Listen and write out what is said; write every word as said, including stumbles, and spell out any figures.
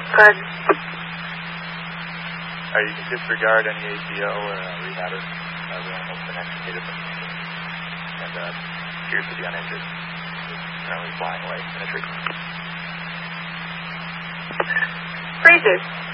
Good. Uh, you can disregard any A C O or uh, rehabber. Uh, the animal's been extricated from the scene and uh, appears to be uninjured. He's currently flying away in a tree. Freezers.